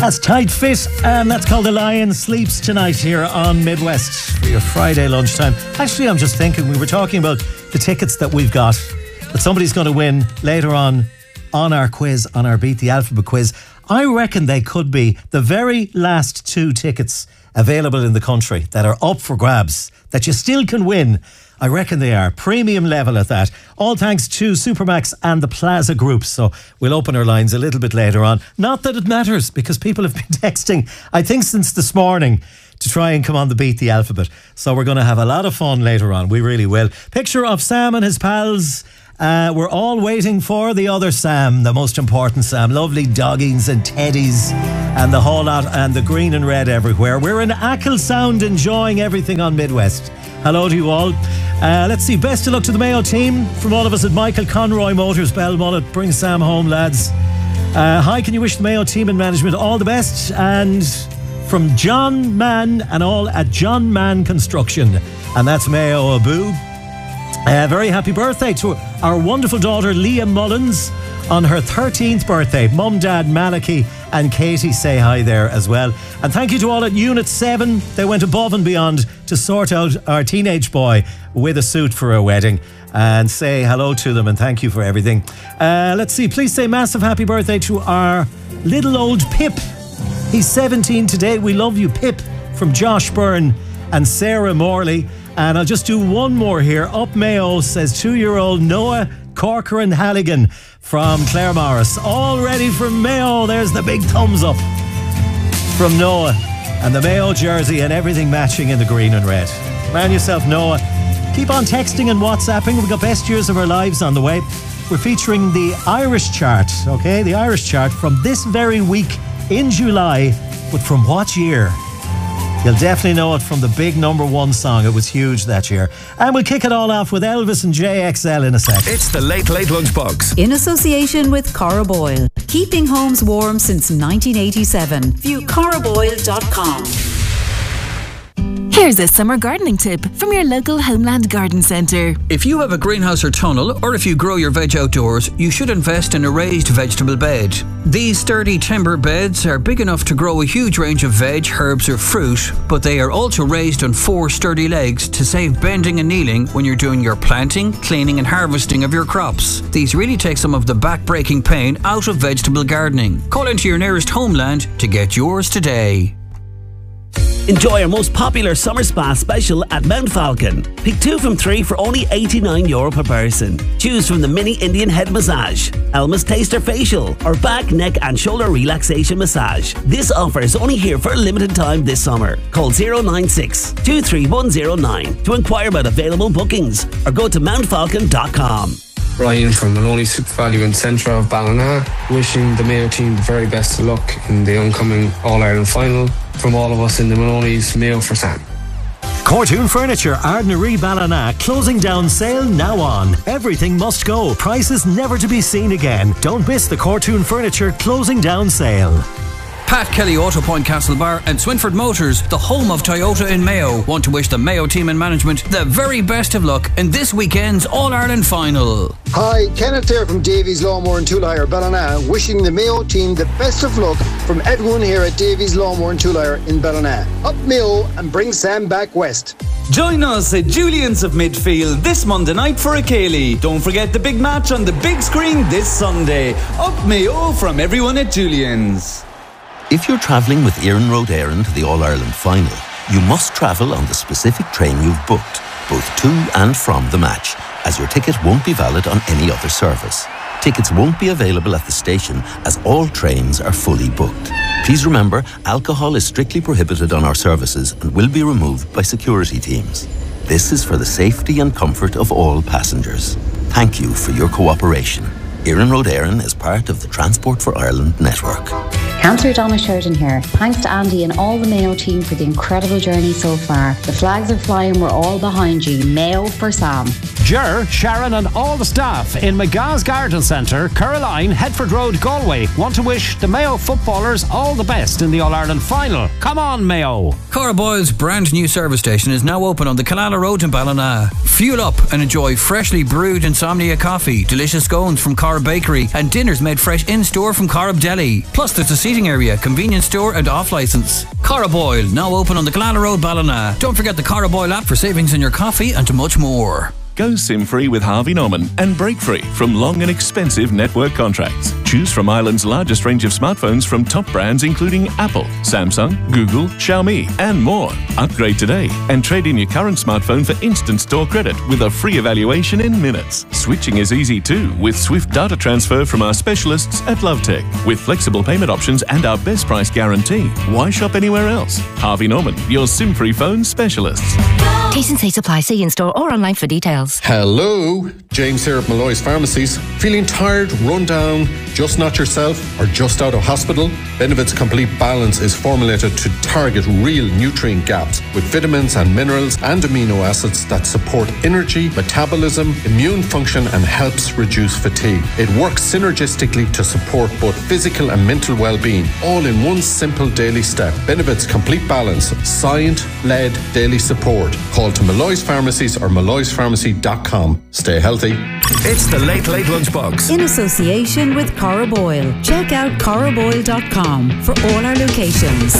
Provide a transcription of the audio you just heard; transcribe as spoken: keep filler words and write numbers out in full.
That's Tight Fit, and that's called The Lion Sleeps Tonight here on Midwest for your Friday lunchtime. Actually, I'm just thinking, we were talking about the tickets that we've got that somebody's going to win later on on our quiz, on our Beat the Alphabet quiz. I reckon they could be the very last two tickets available in the country that are up for grabs, that you still can win. I reckon they are. Premium level at that. All thanks to Supermax and the Plaza Group. So we'll open our lines a little bit later on. Not that it matters, because people have been texting, I think since this morning, to try and come on the Beat the Alphabet. So we're going to have a lot of fun later on. We really will. Picture of Sam and his pals. Uh, we're all waiting for the other Sam, the most important Sam. Lovely doggies and teddies and the whole lot, and the green and red everywhere. We're in Achill Sound, enjoying everything on Midwest. Hello to you all. Uh, let's see, best of luck to the Mayo team from all of us at Michael Conroy Motors, Belmullet. Bring Sam home, lads. Uh, hi, can you wish the Mayo team and management all the best? And from John Mann and all at John Mann Construction. And that's Mayo Abu. Uh, very happy birthday to our wonderful daughter Leah Mullins on her thirteenth birthday. Mum, Dad, Malachy and Katie say hi there as well. And thank you to all at Unit seven. They went above and beyond to sort out our teenage boy with a suit for a wedding. And say hello to them and thank you for everything. Uh, let's see, please say massive happy birthday to our little old Pip. He's seventeen today. We love you, Pip, from Josh Byrne and Sarah Morley. And I'll just do one more here. Up Mayo, says two-year-old Noah Corcoran Halligan from Clare Morris. All ready from Mayo. There's the big thumbs up from Noah. And the Mayo jersey and everything matching in the green and red. Man yourself, Noah. Keep on texting and WhatsApping. We've got Best Years of Our Lives on the way. We're featuring the Irish chart, okay? The Irish chart from this very week in July. But from what year? You'll definitely know it from the big number one song. It was huge that year. And we'll kick it all off with Elvis and J X L in a sec. It's the Late Late Lunchbox. In association with Cora Boyle. Keeping homes warm since nineteen eighty-seven. View cora boyle dot com. Here's a summer gardening tip from your local Homeland Garden Centre. If you have a greenhouse or tunnel, or if you grow your veg outdoors, you should invest in a raised vegetable bed. These sturdy timber beds are big enough to grow a huge range of veg, herbs or fruit, but they are also raised on four sturdy legs to save bending and kneeling when you're doing your planting, cleaning and harvesting of your crops. These really take some of the back-breaking pain out of vegetable gardening. Call into your nearest Homeland to get yours today. Enjoy our most popular summer spa special at Mount Falcon. Pick two from three for only eighty-nine euro per person. Choose from the mini Indian head massage, Elma's Taster facial, or back, neck and shoulder relaxation massage. This offer is only here for a limited time this summer. Call zero nine six, two three one zero nine to inquire about available bookings or go to mount falcon dot com. Ryan from Maloney Super Value in Centre of Ballina, wishing the Mayo team the very best of luck in the oncoming All-Ireland final. From all of us in the Maloney's, Mayo for Sam. Cortoon Furniture, Ardnaree Ballina, closing down sale now on. Everything must go. Prices never to be seen again. Don't miss the Cortoon Furniture closing down sale. Pat Kelly Auto Point Castlebar and Swinford Motors, the home of Toyota in Mayo, want to wish the Mayo team and management the very best of luck in this weekend's All-Ireland final. Hi, Kenneth here from Davies Lawnmower and Tool Hire, Ballina, wishing the Mayo team the best of luck from everyone here at Davies Lawnmower and Tool Hire in Ballina. Up Mayo and bring Sam back west. Join us at Julian's of Midfield this Monday night for a Ceilidh. Don't forget the big match on the big screen this Sunday. Up Mayo from everyone at Julian's. If you're travelling with Éireann Road Éireann to the All-Ireland final, you must travel on the specific train you've booked, both to and from the match, as your ticket won't be valid on any other service. Tickets won't be available at the station as all trains are fully booked. Please remember, alcohol is strictly prohibited on our services and will be removed by security teams. This is for the safety and comfort of all passengers. Thank you for your cooperation. Éireann Road Éireann is part of the Transport for Ireland network. Councillor Donna Sheridan here. Thanks to Andy and all the Mayo team for the incredible journey so far. The flags are flying, we're all behind you. Mayo for Sam. Ger, Sharon and all the staff in McGah's Garden Centre, Caroline, Headford Road, Galway want to wish the Mayo footballers all the best in the All-Ireland final. Come on, Mayo. Cora Boyle's brand new service station is now open on the Killala Road in Ballina. Fuel up and enjoy freshly brewed Insomnia coffee, delicious scones from Cora Bakery and dinners made fresh in-store from Corrib Deli. Plus there's a seating seating area, convenience store and off-licence. Caraboyle, now open on the Glala Road, Ballina. Don't forget the Caraboyle app for savings in your coffee and much more. Go SIM-free with Harvey Norman and break free from long and expensive network contracts. Choose from Ireland's largest range of smartphones from top brands including Apple, Samsung, Google, Xiaomi and more. Upgrade today and trade in your current smartphone for instant store credit with a free evaluation in minutes. Switching is easy too with swift data transfer from our specialists at Lovetech. With flexible payment options and our best price guarantee. Why shop anywhere else? Harvey Norman, your SIM-free phone specialists. T's and C's apply. See in store or online for details. Hello, James here at Malloy's Pharmacies. Feeling tired, run down, just not yourself, or just out of hospital? Benefit's Complete Balance is formulated to target real nutrient gaps with vitamins and minerals and amino acids that support energy, metabolism, immune function and helps reduce fatigue. It works synergistically to support both physical and mental well-being, all in one simple daily step. Benefit's Complete Balance, science-led daily support. Call to Malloy's Pharmacies or malloys pharmacy dot com. Stay healthy. It's the Late Late Lunchbox. In association with Caraboyle. Check out caraboyle dot com for all our locations.